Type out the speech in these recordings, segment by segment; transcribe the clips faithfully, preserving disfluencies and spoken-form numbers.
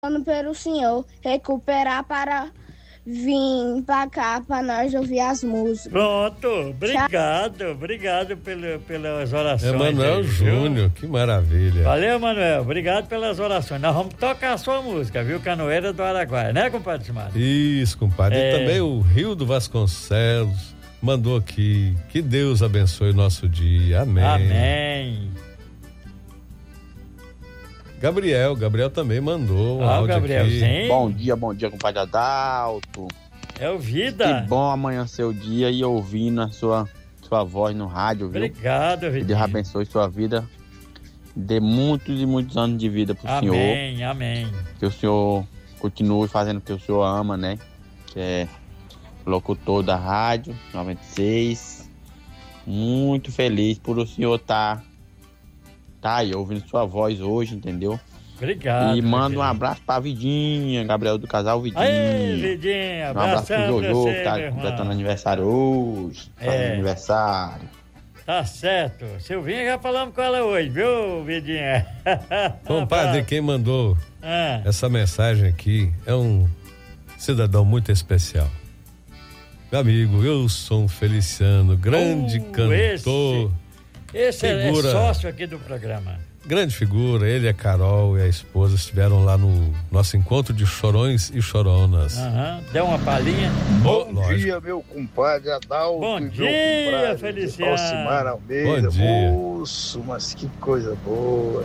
pelo senhor recuperar para vir pra cá pra nós ouvir as músicas. Pronto, obrigado, Tchau. obrigado pelo, pelas orações. Emanuel Júnior, que maravilha. Valeu, Emanuel, obrigado pelas orações. Nós vamos tocar a sua música, viu? Canoeira do Araguaia, né, compadre Simar? Isso, compadre. É... E também o Rio do Vasconcelos mandou aqui. Que Deus abençoe o nosso dia. Amém. Amém. Gabriel, Gabriel também mandou um ah, áudio Gabriel, aqui. Sim. Bom dia, bom dia, compadre Adalto. É o Vida. Que bom amanhecer o dia e ouvindo a sua, sua voz no rádio, viu? Obrigado, Vida. Que Deus abençoe sua vida. Dê muitos e muitos anos de vida pro amém, senhor. Amém, amém. Que o senhor continue fazendo o que o senhor ama, né? Que é locutor da rádio noventa e seis. Muito feliz por o senhor estar... Tá Tá aí, ouvindo sua voz hoje, entendeu? Obrigado. E manda um abraço pra Vidinha, Gabriel do casal Vidinha. Aê, Vidinha, um abraço pro Jojo, você, que tá completando aniversário hoje. É. Fazendo aniversário. Tá certo. Silvinha, já falamos com ela hoje, viu, Vidinha? Compadre, quem mandou ah. essa mensagem aqui é um cidadão muito especial. Meu amigo Wilson Feliciano, grande uh, cantor. Esse. Esse figura, é sócio aqui do programa. Grande figura, ele, a Carol e a esposa estiveram lá no nosso encontro de chorões e choronas. Uhum. Deu uma palhinha. Bom oh, dia, meu compadre Adalto. Bom e dia, meu compadre Feliciano. Alcimar Almeida. Bom dia. Moço, mas que coisa boa.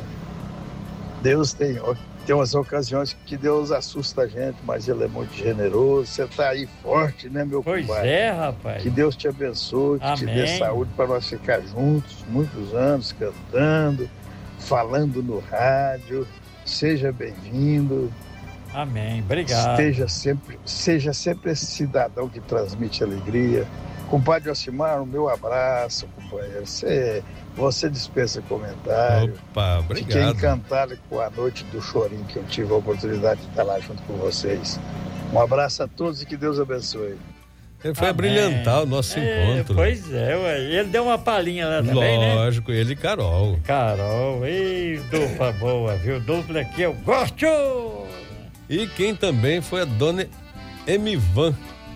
Deus tem, tem umas ocasiões que Deus assusta a gente, mas Ele é muito generoso. Você tá aí forte, né, meu pois compadre? Pois é, rapaz. Que Deus te abençoe, que Amém. te dê saúde para nós ficar juntos muitos anos, cantando, falando no rádio. Seja bem-vindo. Amém, obrigado. Esteja sempre, seja sempre esse cidadão que transmite alegria. Compadre Alcimar, o meu abraço, companheiro. Você, você dispensa comentário. Opa, obrigado. Fiquei encantado com a noite do chorinho que eu tive a oportunidade de estar lá junto com vocês. Um abraço a todos e que Deus abençoe. Ele foi brilhantar o nosso é, encontro. Pois é, ué. Ele deu uma palhinha lá também, né? Lógico, ele e Carol. Carol, ei, dupla boa, viu? Dupla que eu gosto! E quem também foi a dona Emivan.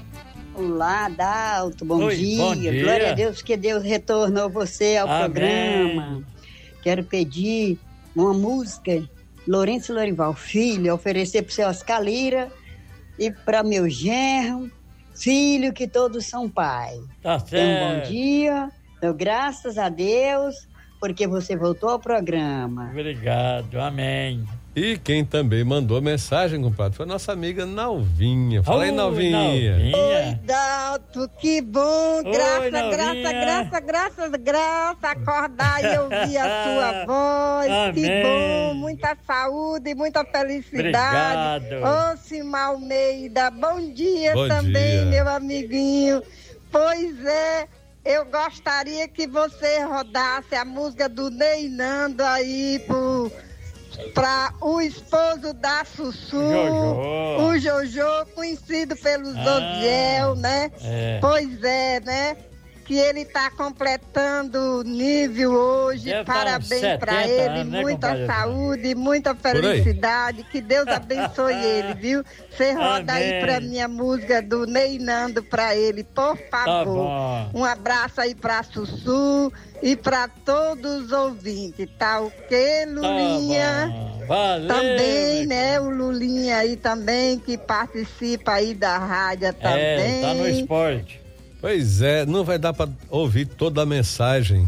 Olá, Adalto, bom, Oi, dia. bom dia. Glória a Deus que Deus retornou você ao Amém. programa. Quero pedir uma música, Lourenço Lorival Filho, oferecer para o seu Oscar Lira e para meu genro, filho, que todos são pai. Tá certo. Então, bom dia, dou graças a Deus, porque você voltou ao programa. Obrigado, amém. E quem também mandou mensagem, compadre, foi a nossa amiga Nalvinha. Fala aí, Oi, Nalvinha. Nalvinha. Oi, Dalto, que bom. Oi, Graça, Nalvinha. graça, graça, graça, graça. Acordar e ouvir a sua voz. Amém. Que bom. Muita saúde, muita felicidade. Obrigado. Ô, Cima Almeida, bom dia Bom também, dia. meu amiguinho. Pois é. Eu gostaria que você rodasse a música do Ney Nando aí pro, pra o esposo da Sussu, Jojo. o Jojo, conhecido pelos Ah, Odiel, né? é. Pois é, né? Que ele tá completando nível hoje. Deve tá Parabéns uns pra setenta ele, anos, né, muita compadre? saúde, muita aí. felicidade. Que Deus abençoe ele, viu? Você roda Amém. aí pra minha música do Ney Nando pra ele, por Tá favor. bom. Um abraço aí pra Sussu e pra todos os ouvintes, tá ok, Lulinha? Tá bom. Valeu. Também, né, o Lulinha aí também, que participa aí da rádio também. É, tá no esporte. Pois é, não vai dar para ouvir toda a mensagem.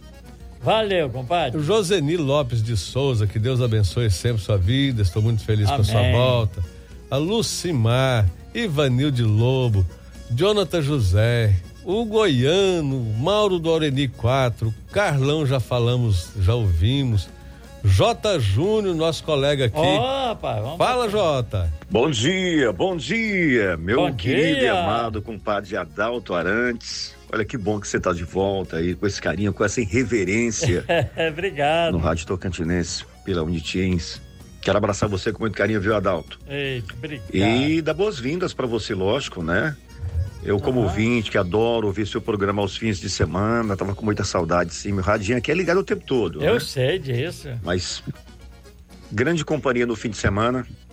Valeu, compadre. O Joseni Lopes de Souza, que Deus abençoe sempre sua vida, estou muito feliz Amém. com a sua volta. A Lucimar, Ivanilde Lobo, Jonathan José, o Goiano, Mauro do Aureni quatro, Carlão, já falamos, já ouvimos, J. Júnior, nosso colega aqui. Ó, rapaz, vamos Fala, Jota. Bom dia, bom dia, meu Bom querido dia. e amado compadre Adalto Arantes. Olha que bom que você tá de volta aí, com esse carinho, com essa irreverência Obrigado. no Rádio Tocantinense, pela Unitins. Quero abraçar você com muito carinho, viu, Adalto? Eita, obrigado. E dar boas-vindas para você, lógico, né? Eu, como Aham. ouvinte, que adoro ouvir seu programa aos fins de semana, tava com muita saudade, sim. Meu radinho aqui é ligado o tempo todo. Eu né? sei disso. Mas grande companhia no fim de semana.